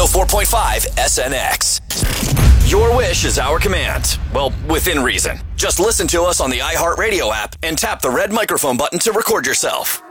104.5 SNX. Your wish is our command. Well, within reason. Just listen to us on the iHeartRadio app and tap the red microphone button to record yourself.